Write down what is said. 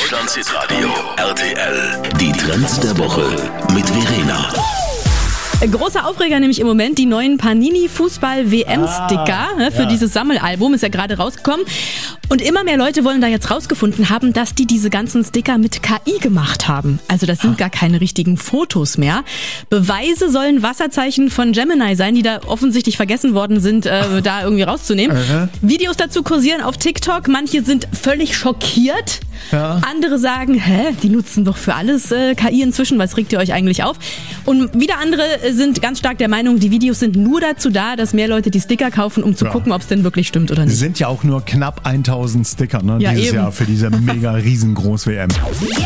Deutschlands Hitradio RTL. Die Trends der Woche mit Verena. Großer Aufreger nämlich im Moment, die neuen Panini-Fußball-WM-Sticker für dieses Sammelalbum, ist ja gerade rausgekommen. Und immer mehr Leute wollen da jetzt rausgefunden haben, dass die diese ganzen Sticker mit KI gemacht haben. Also das sind gar keine richtigen Fotos mehr. Beweise sollen Wasserzeichen von Gemini sein, die da offensichtlich vergessen worden sind, da irgendwie rauszunehmen. Videos dazu kursieren auf TikTok. Manche sind völlig schockiert. Ja. Andere sagen, die nutzen doch für alles KI inzwischen, was regt ihr euch eigentlich auf? Und wieder andere sind ganz stark der Meinung, die Videos sind nur dazu da, dass mehr Leute die Sticker kaufen, um zu gucken, ob es denn wirklich stimmt oder nicht. Es sind ja auch nur knapp 1000 Sticker, ne, ja, dieses eben. Jahr für diese mega riesengroß WM.